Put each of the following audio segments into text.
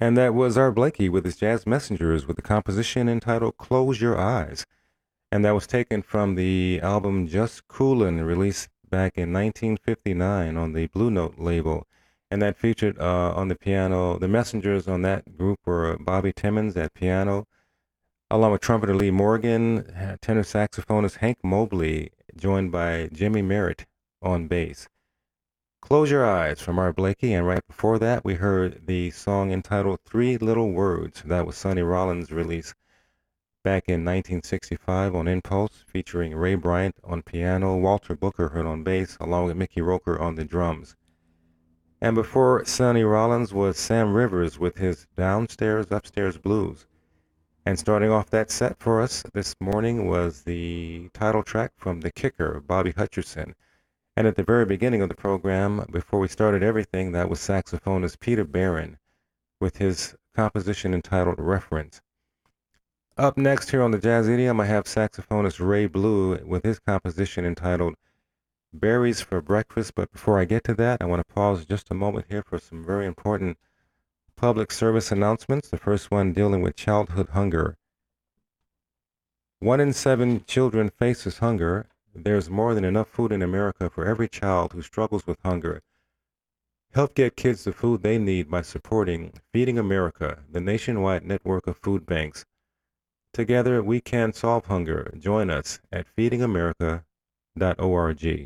And that was Art Blakey with his Jazz Messengers with the composition entitled Close Your Eyes. And that was taken from the album Just Coolin', released back in 1959 on the Blue Note label. And that featured on the piano, the messengers on that group were Bobby Timmons at piano, along with trumpeter Lee Morgan, tenor saxophonist Hank Mobley, joined by Jimmy Merritt on bass. Close Your Eyes from Art Blakey, and right before that we heard the song entitled Three Little Words. That was Sonny Rollins' release back in 1965 on Impulse, featuring Ray Bryant on piano, Walter Booker heard on bass, along with Mickey Roker on the drums. And before Sonny Rollins was Sam Rivers with his Downstairs, Upstairs Blues. And starting off that set for us this morning was the title track from The Kicker, Bobby Hutcherson. And at the very beginning of the program, before we started everything, that was saxophonist Peter Barron with his composition entitled Reference. Up next here on the Jazz Idiom, I have saxophonist Ray Blue with his composition entitled Berries for Breakfast. But before I get to that, I want to pause just a moment here for some very important public service announcements. The first one dealing with childhood hunger. 1 in 7 children faces hunger. There's more than enough food in America for every child who struggles with hunger. Help get kids the food they need by supporting Feeding America, the nationwide network of food banks. Together, we can solve hunger. Join us at feedingamerica.org.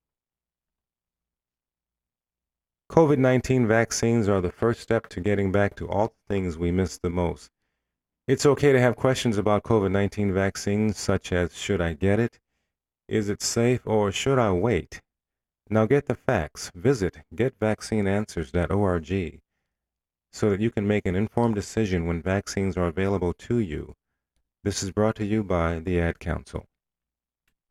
COVID-19 vaccines are the first step to getting back to all the things we miss the most. It's okay to have questions about COVID-19 vaccines, such as should I get it? Is it safe, or should I wait? Now get the facts. Visit getvaccineanswers.org so that you can make an informed decision when vaccines are available to you. This is brought to you by the Ad Council.